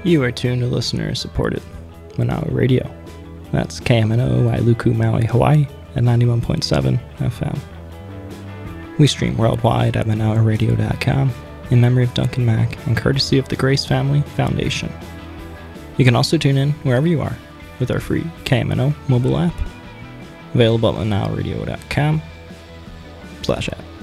You are tuned to listener-supported Manawa Radio. That's KMNO Wailuku, Maui, Hawaii at 91.7 FM. We stream worldwide at manawaradio.com in memory of Duncan Mack and courtesy of the Grace Family Foundation. You can also tune in wherever you are with our free KMNO mobile app, available at manawaradio.com/app.